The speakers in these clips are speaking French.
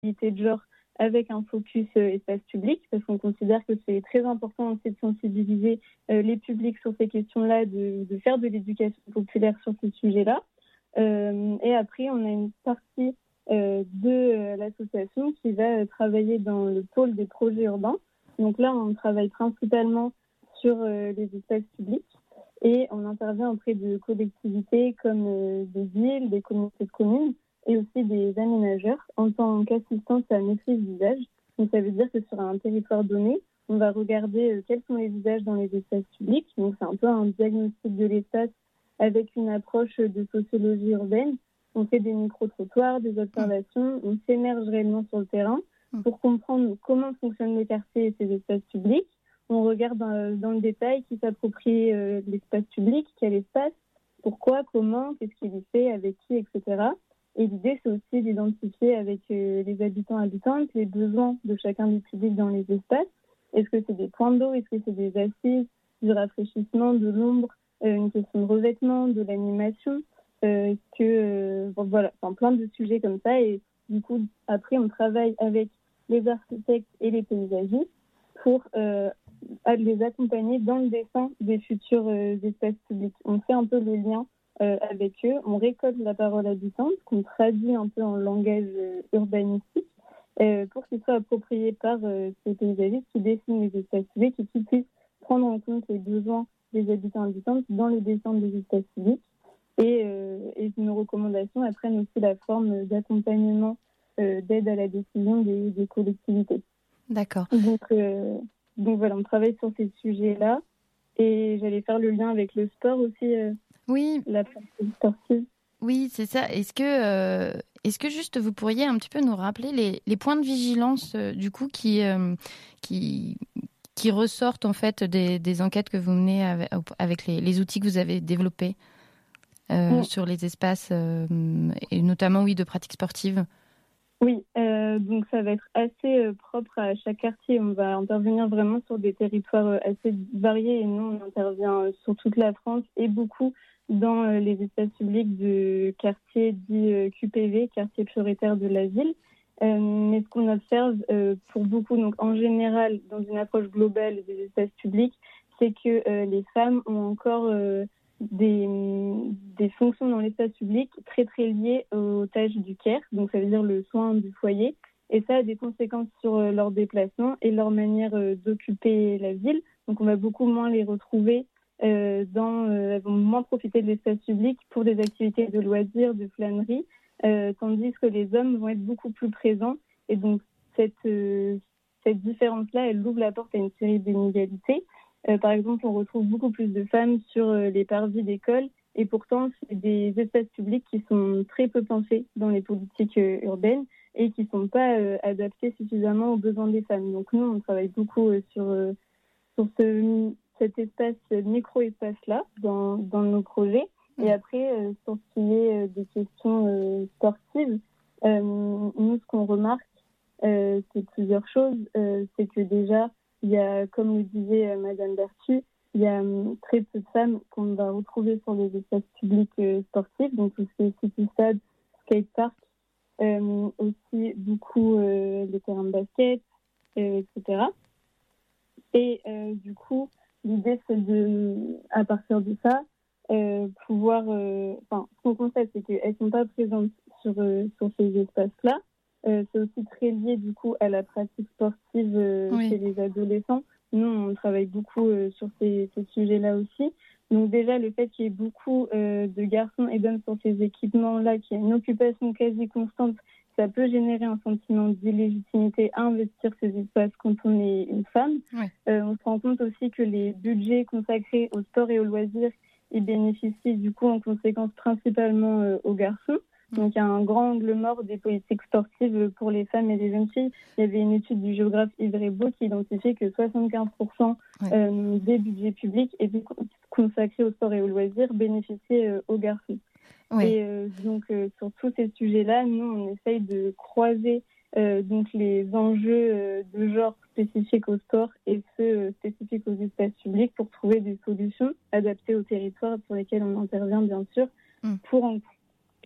l'égalité de genre avec un focus espace public, parce qu'on considère que c'est très important aussi de sensibiliser les publics sur ces questions-là, de faire de l'éducation populaire sur ces sujets-là. Et après, on a une partie de l'association qui va travailler dans le pôle des projets urbains. Donc là, on travaille principalement sur les espaces publics et on intervient auprès de collectivités comme des villes, des communautés de communes et aussi des aménageurs en tant qu'assistance à maîtrise d'usage. Donc ça veut dire que sur un territoire donné, on va regarder quels sont les usages dans les espaces publics. Donc c'est un peu un diagnostic de l'espace avec une approche de sociologie urbaine. On fait des micro-trottoirs, des observations, on s'émerge réellement sur le terrain pour comprendre comment fonctionnent les quartiers et ces espaces publics. On regarde dans le détail qui s'approprie l'espace public, quel espace, pourquoi, comment, qu'est-ce qu'il y fait, avec qui, etc. Et l'idée, c'est aussi d'identifier avec les habitants-habitantes les besoins de chacun des publics dans les espaces. Est-ce que c'est des points d'eau, est-ce que c'est des assises, du rafraîchissement, de l'ombre, une question de revêtement, de l'animation, voilà, enfin, plein de sujets comme ça. Et du coup, après, on travaille avec les architectes et les paysagistes pour les accompagner dans le dessin des futurs espaces publics. On fait un peu le lien avec eux, on récolte la parole habitante, qu'on traduit un peu en langage urbanistique, pour qu'il soit approprié par ces paysagistes qui dessinent les espaces publics et qui puissent prendre en compte les besoins des habitants et habitantes dans le dessin des espaces publics. Et nos recommandations elles prennent aussi la forme d'accompagnement, d'aide à la décision des collectivités. D'accord. Donc voilà, on travaille sur ces sujets-là. Et j'allais faire le lien avec le sport aussi, oui. La partie sportive. Oui, c'est ça. Est-ce que juste vous pourriez un petit peu nous rappeler les points de vigilance du coup qui ressortent en fait des enquêtes que vous menez avec les outils que vous avez développés sur les espaces et notamment de pratiques sportives? Oui, donc ça va être assez propre à chaque quartier. On va intervenir vraiment sur des territoires assez variés et nous, on intervient sur toute la France et beaucoup dans les espaces publics de quartiers dits QPV, quartiers prioritaires de la ville. Mais ce qu'on observe pour beaucoup, donc en général, dans une approche globale des espaces publics, c'est que les femmes ont encore des fonctions dans l'espace public très très liées aux tâches du care, donc ça veut dire le soin du foyer, et ça a des conséquences sur leur déplacement et leur manière d'occuper la ville. Donc on va beaucoup moins les retrouver elles vont moins profiter de l'espace public pour des activités de loisirs, de flânerie, tandis que les hommes vont être beaucoup plus présents. Et donc cette différence-là, elle ouvre la porte à une série d'inégalités. Par exemple, on retrouve beaucoup plus de femmes sur les parvis d'école, et pourtant c'est des espaces publics qui sont très peu pensés dans les politiques urbaines et qui ne sont pas adaptés suffisamment aux besoins des femmes. Donc nous, on travaille beaucoup sur cet espace, micro-espace-là dans nos projets. Et après, sur ce qui est des questions sportives, nous, ce qu'on remarque, c'est plusieurs choses. C'est que déjà, il y a, comme le disait Madame Berthu, il y a très peu de femmes qu'on va retrouver sur les espaces publics sportifs, donc tout ce qui est city-stade, skate-park, aussi beaucoup les terrains de basket, etc. Et du coup, l'idée, c'est à partir de ça, pouvoir... ce qu'on constate, c'est qu'elles ne sont pas présentes sur ces espaces-là. C'est aussi très lié, du coup, à la pratique sportive chez les adolescents. Nous, on travaille beaucoup sur ces sujets-là aussi. Donc déjà, le fait qu'il y ait beaucoup de garçons et d'hommes sur ces équipements-là, qu'il y ait une occupation quasi constante, ça peut générer un sentiment d'illégitimité à investir ces espaces quand on est une femme. On se rend compte aussi que les budgets consacrés au sport et aux loisirs, ils bénéficient du coup en conséquence principalement aux garçons. Donc il y a un grand angle mort des politiques sportives pour les femmes et les jeunes filles. Il y avait une étude du géographe Yves Rebaud qui identifiait que 75% des budgets publics étaient consacrés au sport et aux loisirs bénéficiaient aux garçons. Et donc sur tous ces sujets-là, nous on essaye de croiser donc les enjeux de genre spécifiques au sport et ceux spécifiques aux espaces publics pour trouver des solutions adaptées aux territoires sur lesquels on intervient bien sûr,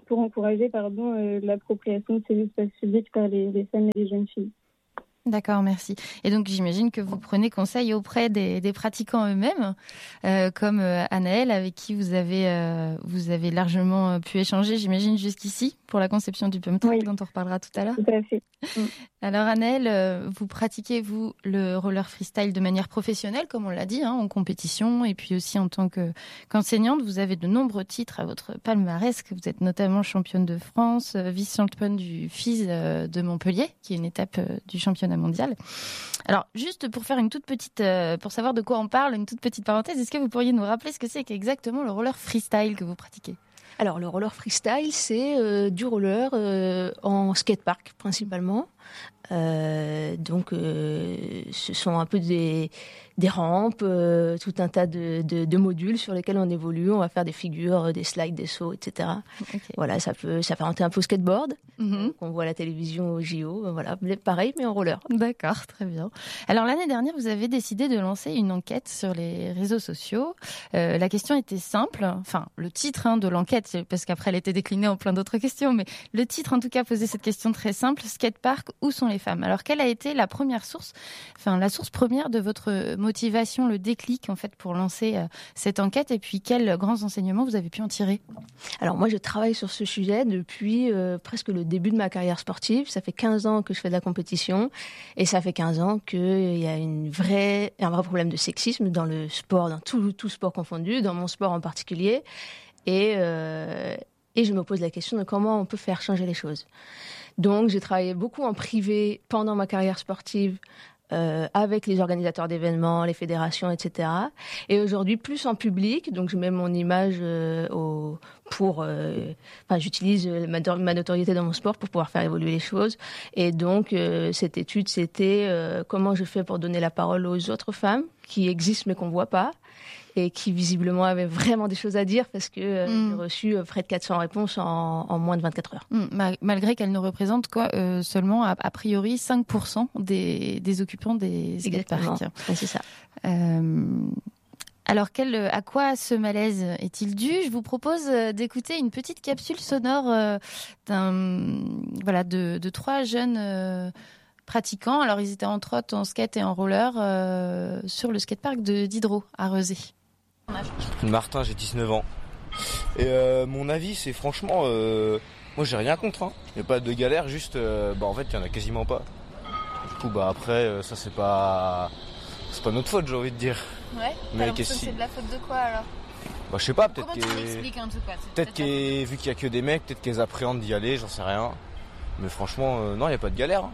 pour encourager l'appropriation de ces espaces publics par les femmes et les jeunes filles. D'accord, merci. Et donc, j'imagine que vous prenez conseil auprès des pratiquants eux-mêmes, comme Anaëlle, avec qui vous avez largement pu échanger, j'imagine, jusqu'ici, pour la conception du pump track, dont on reparlera tout à l'heure. Tout à fait. Alors, Anaëlle, vous pratiquez, vous, le roller freestyle de manière professionnelle, comme on l'a dit, en compétition, et puis aussi en tant qu'enseignante. Vous avez de nombreux titres à votre palmarès, que vous êtes notamment championne de France, vice-championne du FIS de Montpellier, qui est une étape du championnat mondial. Alors, juste pour faire une toute petite, pour savoir de quoi on parle, une toute petite parenthèse, est-ce que vous pourriez nous rappeler ce que c'est qu'exactement le roller freestyle que vous pratiquez ? Alors, le roller freestyle, c'est du roller en skatepark principalement. Donc, ce sont un peu des rampes, tout un tas de modules sur lesquels on évolue. On va faire des figures, des slides, des sauts, etc. Okay. Voilà, ça s'apparenter un peu au skateboard. On voit à la télévision au JO. Voilà, pareil, mais en roller. D'accord, très bien. Alors, l'année dernière, vous avez décidé de lancer une enquête sur les réseaux sociaux. La question était simple. Enfin, le titre de l'enquête, parce qu'après, elle était déclinée en plein d'autres questions, mais le titre, en tout cas, posait cette question très simple. Skatepark, où sont les femmes ? Alors, quelle a été la source première de votre motivation, le déclic, en fait, pour lancer cette enquête, et puis quels grands enseignements vous avez pu en tirer ? Alors, moi, je travaille sur ce sujet depuis presque le début de ma carrière sportive. Ça fait 15 ans que je fais de la compétition, et ça fait 15 ans qu'il y a un vrai problème de sexisme dans le sport, dans tout sport confondu, dans mon sport en particulier. Et je me pose la question de comment on peut faire changer les choses. Donc, j'ai travaillé beaucoup en privé pendant ma carrière sportive avec les organisateurs d'événements, les fédérations, etc. Et aujourd'hui, plus en public. Donc, je mets mon image j'utilise ma notoriété dans mon sport pour pouvoir faire évoluer les choses. Et donc, cette étude, c'était comment je fais pour donner la parole aux autres femmes qui existent mais qu'on ne voit pas, et qui visiblement avaient vraiment des choses à dire, parce que j'ai reçu près de 400 réponses en moins de 24 heures. Malgré qu'elles ne représentent seulement a priori 5% des occupants des skateparks. C'est ça. Alors, à quoi ce malaise est-il dû ? Je vous propose d'écouter une petite capsule sonore de 3 jeunes pratiquants. Alors, ils étaient entre autres en skate et en roller sur le skatepark de Diderot à Rezé. Martin, j'ai 19 ans. Et mon avis, c'est franchement, moi j'ai rien contre. Il n'y a pas de galère, juste, en fait, il n'y en a quasiment pas. Du coup, après, ça c'est pas notre faute, j'ai envie de dire. Ouais. Mais c'est de la faute de quoi alors ? Je sais pas, peut-être Comment tu l'expliques en tout cas ? Peut-être vu qu'il y a que des mecs, peut-être qu'elles appréhendent d'y aller, j'en sais rien. Mais franchement, non, il n'y a pas de galère.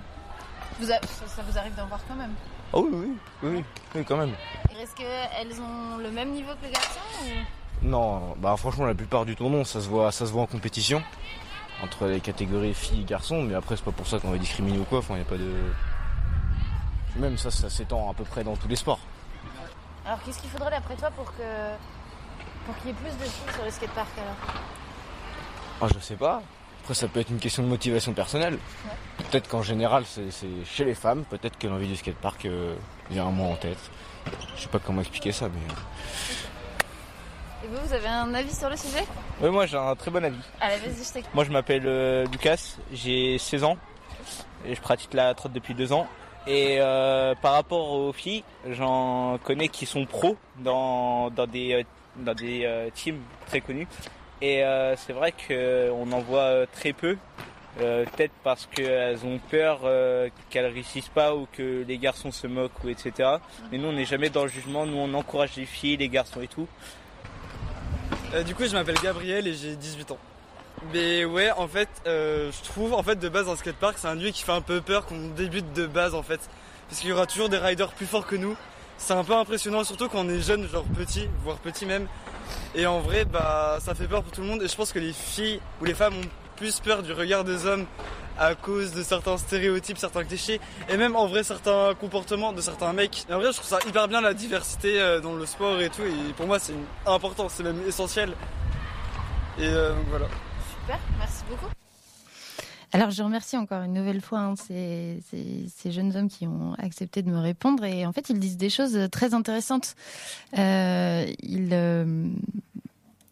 Ça vous arrive d'en voir quand même ? Ah oui, quand même. Et est-ce qu'elles ont le même niveau que les garçons ou... Non, franchement la plupart du temps non, ça se voit en compétition entre les catégories filles et garçons, mais après c'est pas pour ça qu'on va discriminer ou quoi, il y a pas de... Même ça s'étend à peu près dans tous les sports. Alors qu'est-ce qu'il faudrait d'après toi pour qu'il y ait plus de filles sur le skatepark alors ? Je sais pas. Après, ça peut être une question de motivation personnelle. Ouais. Peut-être qu'en général, c'est chez les femmes. Peut-être que l'envie du skatepark vient moins en tête. Je sais pas comment expliquer ça, mais... Et vous avez un avis sur le sujet ? Oui, moi j'ai un très bon avis. Allez, vas-y, je t'écoute. Moi je m'appelle Lucas, j'ai 16 ans et je pratique la trotte depuis 2 ans. Et par rapport aux filles, j'en connais qui sont pros dans des teams très connus. Et c'est vrai qu'on en voit très peu, peut-être parce qu'elles ont peur qu'elles réussissent pas ou que les garçons se moquent, ou etc. Mais nous on n'est jamais dans le jugement, nous on encourage les filles, les garçons et tout. Du coup je m'appelle Gabriel et j'ai 18 ans. Mais ouais, en fait, je trouve en fait de base un skatepark c'est un lieu qui fait un peu peur quand on débute de base en fait. Parce qu'il y aura toujours des riders plus forts que nous. C'est un peu impressionnant, surtout quand on est jeune, genre petit, voire petit même. Et en vrai, ça fait peur pour tout le monde. Et je pense que les filles ou les femmes ont plus peur du regard des hommes à cause de certains stéréotypes, certains clichés. Et même en vrai, certains comportements de certains mecs. Et en vrai, je trouve ça hyper bien la diversité dans le sport et tout. Et pour moi, c'est important, c'est même essentiel. Et donc voilà. Super, merci beaucoup. Alors, je remercie encore une nouvelle fois ces jeunes hommes qui ont accepté de me répondre. Et en fait, ils disent des choses très intéressantes. En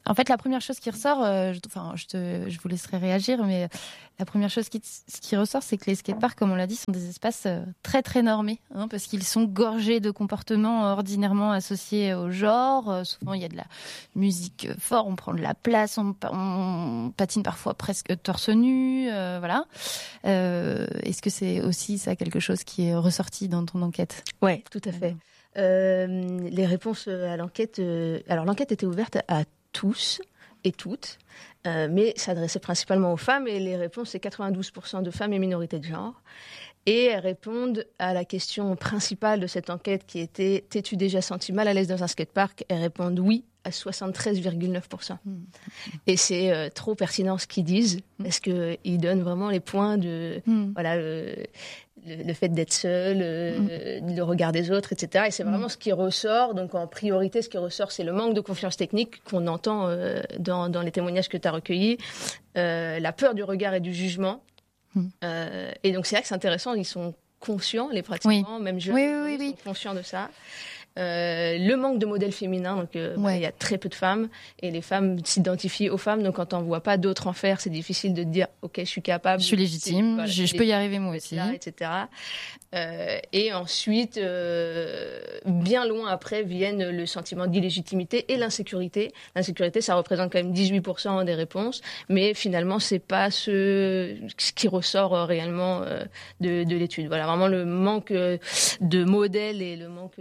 En fait, la première chose qui ressort, je vous laisserai réagir, mais la première chose qui ressort, c'est que les skateparks, comme on l'a dit, sont des espaces très très normés, parce qu'ils sont gorgés de comportements ordinairement associés au genre. Souvent, il y a de la musique forte, on prend de la place, on patine parfois presque torse nu, voilà. Est-ce que c'est aussi ça quelque chose qui est ressorti dans ton enquête ? Ouais, tout à fait. Les réponses à l'enquête, alors l'enquête était ouverte à tous et toutes, mais s'adressait principalement aux femmes, et les réponses, c'est 92% de femmes et minorités de genre. Et elles répondent à la question principale de cette enquête qui était « T'es-tu déjà senti mal à l'aise dans un skatepark ?» Elles répondent oui à 73,9%. Et c'est trop pertinent ce qu'ils disent, parce qu'ils donnent vraiment les points de voilà, le fait d'être seul, le regard des autres, etc. Et c'est vraiment ce qui ressort. Donc en priorité, ce qui ressort, c'est le manque de confiance technique qu'on entend dans les témoignages que tu as recueillis, la peur du regard et du jugement. Et donc c'est là que c'est intéressant, ils sont conscients, les pratiquants, même jeunes, ils sont conscients de ça. Le manque de modèles féminins, donc il y a très peu de femmes, et les femmes s'identifient aux femmes, donc quand on ne voit pas d'autres en faire, c'est difficile de dire ok, je suis capable, je suis légitime, je peux y arriver moi aussi, etc. Et ensuite, bien loin après, viennent le sentiment d'illégitimité et l'insécurité. L'insécurité, ça représente quand même 18% des réponses, mais finalement, c'est pas ce qui ressort réellement de l'étude. Voilà, vraiment le manque de modèles et le manque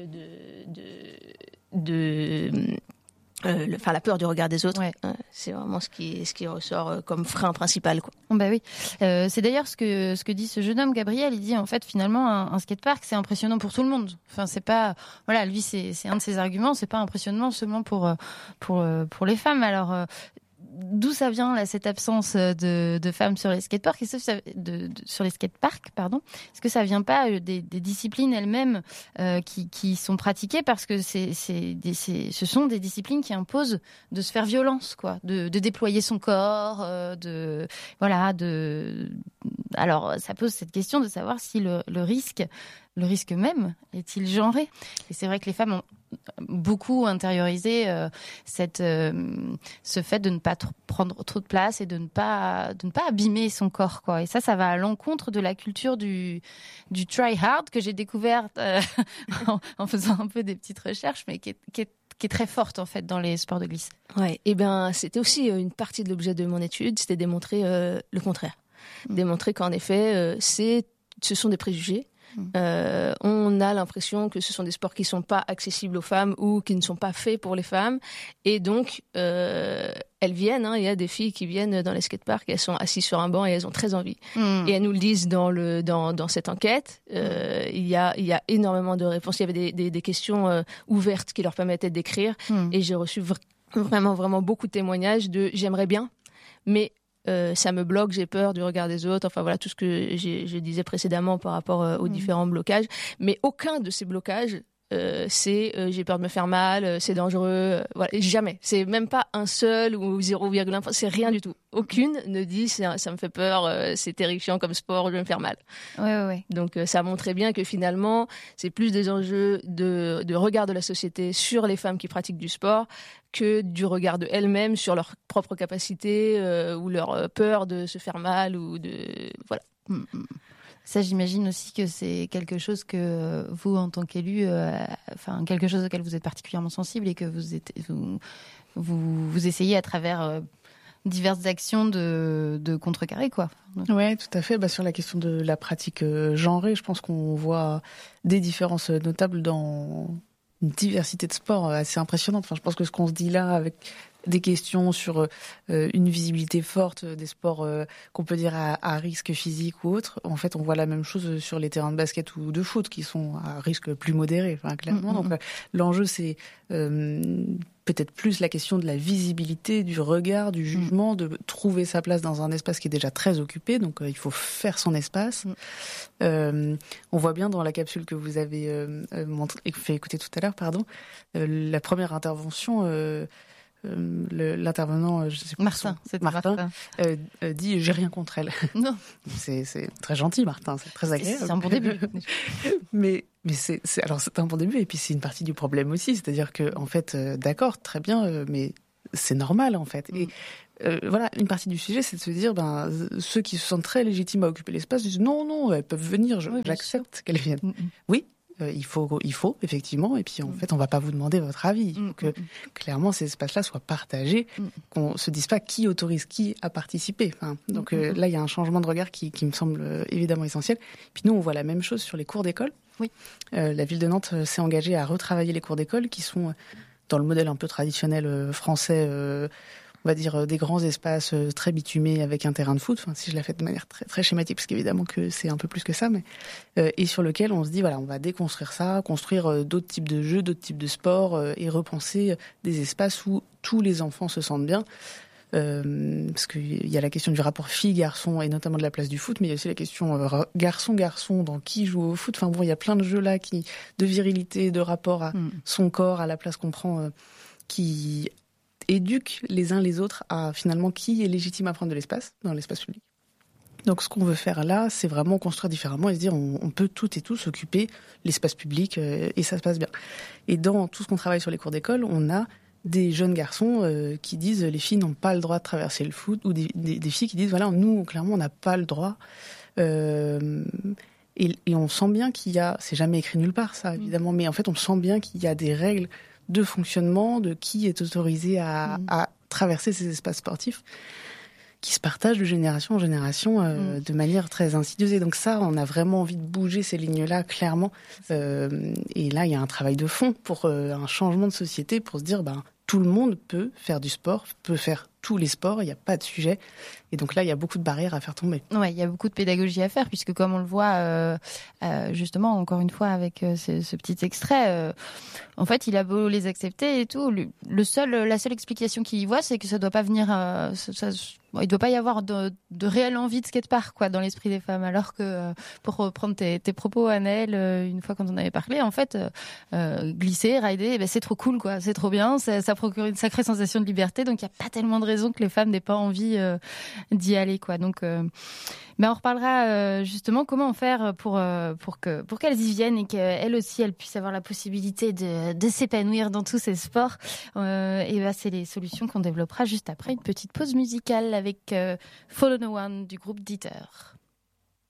la peur du regard des autres, c'est vraiment ce qui ressort comme frein principal, quoi. Bah oui, c'est d'ailleurs ce que dit ce jeune homme, Gabriel. Il dit en fait finalement un skatepark c'est impressionnant pour tout le monde. Enfin c'est pas, voilà, lui c'est un de ses arguments, c'est pas impressionnant seulement pour les femmes. Alors d'où ça vient là, cette absence de femmes sur les skateparks, sur les skateparks, pardon. Est-ce que ça vient pas des disciplines elles-mêmes qui sont pratiquées, parce que ce sont des disciplines qui imposent de se faire violence, quoi, de déployer son corps, alors ça pose cette question de savoir si le risque même est-il genré. Et c'est vrai que les femmes ont beaucoup intériorisé ce fait de ne pas prendre trop de place et de ne pas abîmer son corps, quoi. Et ça va à l'encontre de la culture du try hard que j'ai découverte en faisant un peu des petites recherches, mais qui est très forte en fait dans les sports de glisse. Ouais, et ben c'était aussi une partie de l'objet de mon étude, c'était démontrer le contraire, démontrer qu'en effet ce sont des préjugés. On a l'impression que ce sont des sports qui ne sont pas accessibles aux femmes ou qui ne sont pas faits pour les femmes, et donc elles viennent, il y a des filles qui viennent dans les skateparks, elles sont assises sur un banc et elles ont très envie, et elles nous le disent dans cette enquête. Il y a énormément de réponses, il y avait des questions ouvertes qui leur permettaient d'écrire, et j'ai reçu vraiment vraiment beaucoup de témoignages de j'aimerais bien, mais ça me bloque, j'ai peur du regard des autres, enfin voilà tout ce que je disais précédemment par rapport aux différents blocages. Mais aucun de ces blocages, c'est j'ai peur de me faire mal, c'est dangereux, voilà, jamais. C'est même pas un seul ou 0,1, c'est rien du tout. Aucune ne dit ça me fait peur, c'est terrifiant comme sport, je vais me faire mal. Ouais. Donc ça montrait bien que finalement, c'est plus des enjeux de regard de la société sur les femmes qui pratiquent du sport que du regard de elles-mêmes sur leur propre capacité ou leur peur de se faire mal ou de voilà. Ça, j'imagine aussi que c'est quelque chose que vous, en tant qu'élu, quelque chose auquel vous êtes particulièrement sensible et que vous essayez à travers diverses actions de contrecarrer, quoi. Ouais, tout à fait. Sur la question de la pratique genrée, je pense qu'on voit des différences notables dans une diversité de sports assez impressionnante. Enfin, je pense que ce qu'on se dit là, avec des questions sur une visibilité forte des sports qu'on peut dire à risque physique ou autre, en fait, on voit la même chose sur les terrains de basket ou de foot qui sont à risque plus modéré, clairement. Donc, l'enjeu, c'est peut-être plus la question de la visibilité, du regard, du jugement, de trouver sa place dans un espace qui est déjà très occupé. Donc, il faut faire son espace. On voit bien dans la capsule que vous avez fait écouter tout à l'heure, la première intervention. L'intervenant, je sais pas, Martin, dit j'ai rien contre elle. Non, c'est très gentil, Martin, c'est très agréable. C'est un bon début. mais c'est un bon début, et puis c'est une partie du problème aussi, c'est-à-dire que en fait, d'accord, très bien, mais c'est normal en fait. Et voilà, une partie du sujet, c'est de se dire, ceux qui se sentent très légitimes à occuper l'espace disent non, elles peuvent venir, j'accepte qu'elles viennent. Oui. Il faut effectivement, et puis en fait on va pas vous demander votre avis. Il faut que clairement ces espaces-là soient partagés, qu'on se dise pas qui autorise qui à participer. Donc là il y a un changement de regard qui me semble évidemment essentiel. Puis nous on voit la même chose sur les cours d'école. Oui. La ville de Nantes s'est engagée à retravailler les cours d'école qui sont dans le modèle un peu traditionnel français. On va dire des grands espaces très bitumés avec un terrain de foot, si je la fais de manière très, très schématique, parce qu'évidemment que c'est un peu plus que ça, mais et sur lequel on se dit, voilà, on va déconstruire ça, construire d'autres types de jeux, d'autres types de sports, et repenser des espaces où tous les enfants se sentent bien. Parce qu'il y a la question du rapport filles-garçons, et notamment de la place du foot, mais il y a aussi la question garçon-garçon, dans qui joue au foot. Enfin bon, il y a plein de jeux là, de virilité, de rapport à son corps, à la place qu'on prend, qui éduquent les uns les autres à finalement qui est légitime à prendre de l'espace dans l'espace public. Donc ce qu'on veut faire là, c'est vraiment construire différemment et se dire on peut toutes et tous occuper l'espace public et ça se passe bien. Et dans tout ce qu'on travaille sur les cours d'école, on a des jeunes garçons qui disent les filles n'ont pas le droit de traverser le foot, ou des filles qui disent voilà, nous clairement on n'a pas le droit. Et on sent bien qu'il y a, c'est jamais écrit nulle part ça évidemment, mais en fait on sent bien qu'il y a des règles de fonctionnement, de qui est autorisé à traverser ces espaces sportifs, qui se partagent de génération en génération de manière très insidieuse. Et donc ça, on a vraiment envie de bouger ces lignes-là, clairement. Et là, il y a un travail de fond pour un changement de société, pour se dire, tout le monde peut faire du sport, peut faire tous les sports, il n'y a pas de sujet. Et donc là, il y a beaucoup de barrières à faire tomber. Ouais, il y a beaucoup de pédagogie à faire, puisque comme on le voit, justement, encore une fois, avec ce petit extrait, en fait, il a beau les accepter et tout. La seule explication qu'il y voit, c'est que ça doit pas venir, il doit pas y avoir de réelle envie de skatepark, quoi, dans l'esprit des femmes. Alors que, pour reprendre tes propos, Anaëlle, une fois quand on avait parlé, en fait, glisser, rider, c'est trop cool, quoi. C'est trop bien. Ça procure une sacrée sensation de liberté. Donc, il n'y a pas tellement de raisons que les femmes n'aient pas envie d'y aller, quoi. Donc, on reparlera justement comment faire pour qu'elles y viennent et qu'elles aussi elles puissent avoir la possibilité de s'épanouir dans tous ces sports. C'est les solutions qu'on développera juste après une petite pause musicale avec Follow No One du groupe Dieter.